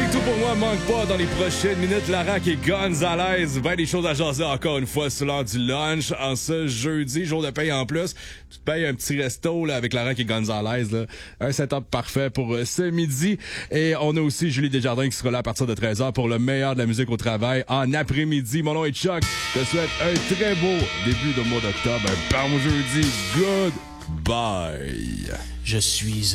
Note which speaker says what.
Speaker 1: C'est tout pour moi, manque pas dans les prochaines minutes. Larac et Gonzalez, ben des choses à jaser encore une fois sur l'heure du lunch. En ce jeudi, jour de paye en plus, tu te payes un petit resto là avec Larac et Gonzalez. Là. Un setup parfait pour ce midi. Et on a aussi Julie Desjardins qui sera là à partir de 13h pour le meilleur de la musique au travail en après-midi. Mon nom est Chuck. Je te souhaite un très beau début de mois d'octobre. Un bon jeudi. Good bye.
Speaker 2: Je suis